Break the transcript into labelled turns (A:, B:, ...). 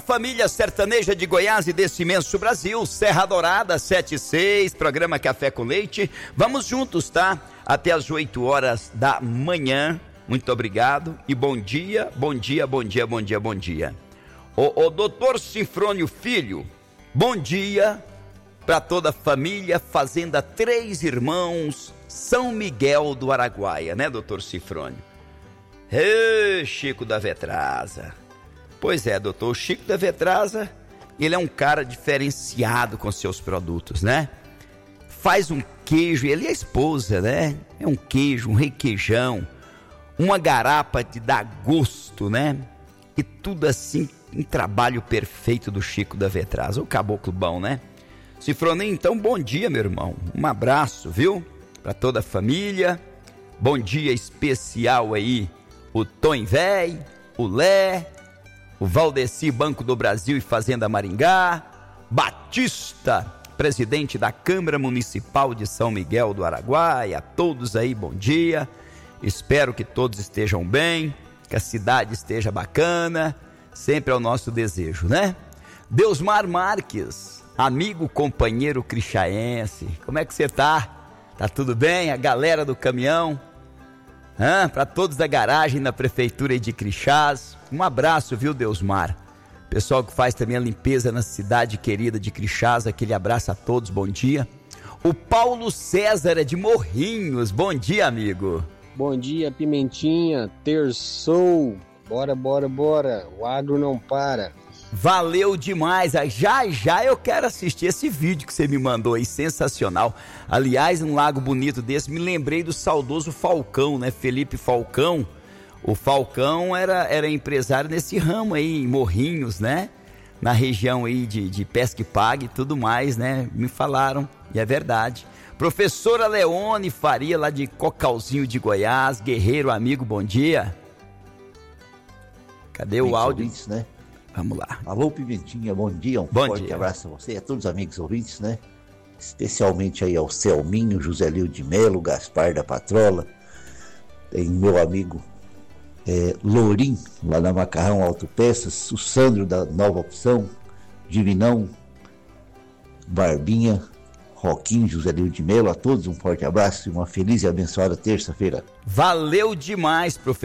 A: Família sertaneja de Goiás e desse imenso Brasil, Serra Dourada 76, programa Café com Leite. Vamos juntos, tá? Até as 8 horas da manhã. Muito obrigado e bom dia, bom dia, bom dia, bom dia, bom dia. O doutor Sinfrônio Filho, bom dia para toda a família, Fazenda Três Irmãos, São Miguel do Araguaia, né, doutor Sinfrônio? Ê, Chico da Vetrasa. Pois é, doutor, o Chico da Vetrasa, ele é um cara diferenciado com seus produtos, né? Faz um queijo, ele e a esposa, né? É um queijo, um requeijão, uma garapa de dar gosto, né? E tudo assim, um trabalho perfeito do Chico da Vetrasa, o caboclo bom, né? Sinfroninho, então, bom dia, meu irmão. Um abraço, viu? Para toda a família. Bom dia especial aí, o Tom Véi, o Lé, o Valdeci, Banco do Brasil e Fazenda Maringá, Batista, presidente da Câmara Municipal de São Miguel do Araguaia, a todos aí, bom dia, espero que todos estejam bem, que a cidade esteja bacana, sempre é o nosso desejo, né? Deusmar Marques, amigo, companheiro crixaense, como é que você tá? Tá tudo bem? A galera do caminhão? Para todos da garagem da Prefeitura de Crixás, um abraço, viu, Deusmar? Pessoal que faz também a limpeza na cidade querida de Crixás, aquele abraço a todos, bom dia. O Paulo César é de Morrinhos, bom dia, amigo.
B: Bom dia, Pimentinha, terçou, bora, o agro não para.
A: Valeu demais, já eu quero assistir esse vídeo que você me mandou aí, sensacional. Aliás, um lago bonito desse, me lembrei do saudoso Falcão, né, Felipe Falcão. O Falcão era empresário nesse ramo aí, em Morrinhos, né, na região aí de pesca e pague e tudo mais, né, me falaram, e é verdade. Professora Leone Faria, lá de Cocalzinho de Goiás, guerreiro amigo, bom dia. Cadê o áudio?
C: Ouvintes, né?
A: Vamos lá.
C: Alô, Pimentinha, bom dia, forte abraço a você e a todos os amigos ouvintes, né? Especialmente aí ao Selminho, Joselio de Melo, Gaspar da Patrola, tem meu amigo Lourim, lá na Macarrão Autopeças, o Sandro da Nova Opção, Divinão, Barbinha, Roquinho, Joselio de Melo, a todos um forte abraço e uma feliz e abençoada terça-feira.
A: Valeu demais, professor.